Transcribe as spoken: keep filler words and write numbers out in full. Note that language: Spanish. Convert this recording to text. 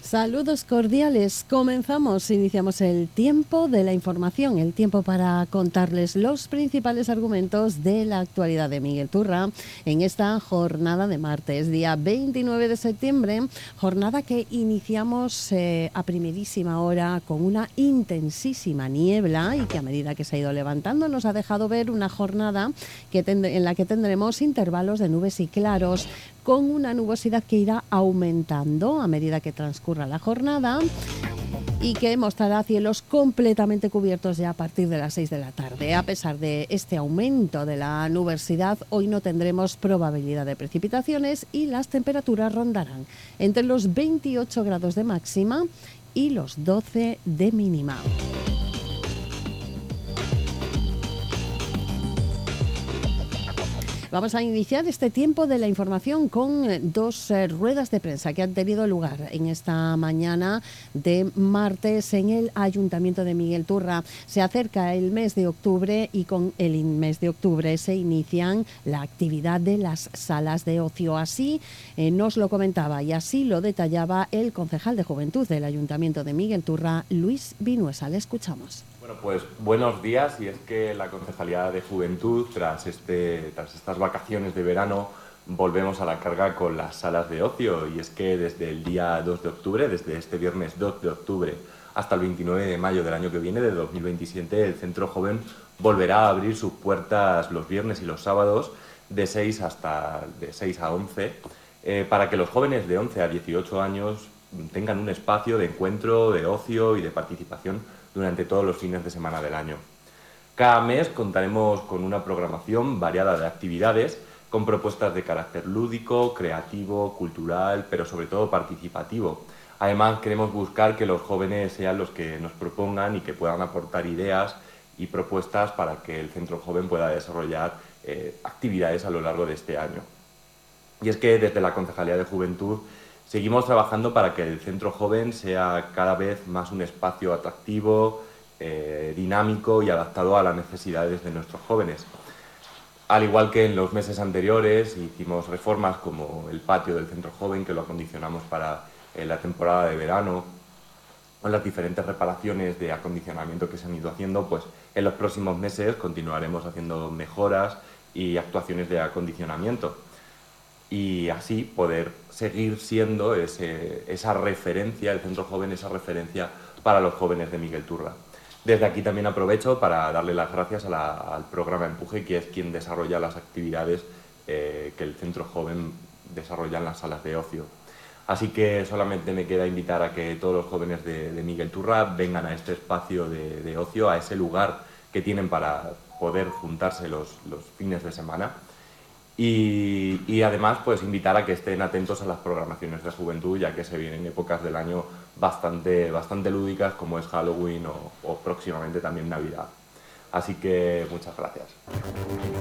Saludos cordiales. Comenzamos, iniciamos el tiempo de la información, el tiempo para contarles los principales argumentos de la actualidad de Miguel Turra en esta jornada de martes, día veintinueve de septiembre, jornada que iniciamos eh, a primerísima hora con una intensísima niebla y que a medida que se ha ido levantando nos ha dejado ver una jornada que en la que tendremos intervalos de nubes y claros, con una nubosidad que irá aumentando a medida que transcurra la jornada y que mostrará cielos completamente cubiertos ya a partir de las seis de la tarde. A pesar de este aumento de la nubosidad, hoy no tendremos probabilidad de precipitaciones y las temperaturas rondarán entre los veintiocho grados de máxima y los doce de mínima. Vamos a iniciar este tiempo de la información con dos eh, ruedas de prensa que han tenido lugar en esta mañana de martes en el Ayuntamiento de Miguel Turra. Se acerca el mes de octubre y con el mes de octubre se inician la actividad de las salas de ocio. Así eh, nos lo comentaba y así lo detallaba el concejal de Juventud del Ayuntamiento de Miguel Turra, Luis Vinuesa. Le escuchamos. Bueno, pues buenos días, y es que la Concejalía de Juventud, tras, este, tras estas vacaciones de verano, volvemos a la carga con las salas de ocio, y es que desde el día dos de octubre, desde este viernes dos de octubre hasta el veintinueve de mayo del año que viene, de dos mil veintisiete, el Centro Joven volverá a abrir sus puertas los viernes y los sábados de seis hasta de seis a once, eh, para que los jóvenes de once a dieciocho años tengan un espacio de encuentro, de ocio y de participación durante todos los fines de semana del año. Cada mes contaremos con una programación variada de actividades, con propuestas de carácter lúdico, creativo, cultural, pero sobre todo participativo. Además, queremos buscar que los jóvenes sean los que nos propongan y que puedan aportar ideas y propuestas para que el Centro Joven pueda desarrollar eh, actividades a lo largo de este año. Y es que desde la Concejalía de Juventud seguimos trabajando para que el Centro Joven sea cada vez más un espacio atractivo, eh, dinámico y adaptado a las necesidades de nuestros jóvenes. Al igual que en los meses anteriores, hicimos reformas como el patio del Centro Joven, que lo acondicionamos para eh, la temporada de verano, o las diferentes reparaciones de acondicionamiento que se han ido haciendo. Pues en los próximos meses continuaremos haciendo mejoras y actuaciones de acondicionamiento, y así poder seguir siendo ese, esa referencia, el Centro Joven, esa referencia para los jóvenes de Miguel Turra. Desde aquí también aprovecho para darle las gracias a la, al programa Empuje, que es quien desarrolla las actividades eh, que el Centro Joven desarrolla en las salas de ocio. Así que solamente me queda invitar a que todos los jóvenes de, de Miguel Turra vengan a este espacio de, de ocio, a ese lugar que tienen para poder juntarse los, los fines de semana. Y, y además, pues invitar a que estén atentos a las programaciones de juventud, ya que se vienen épocas del año bastante, bastante lúdicas, como es Halloween o, o próximamente también Navidad. Así que muchas gracias.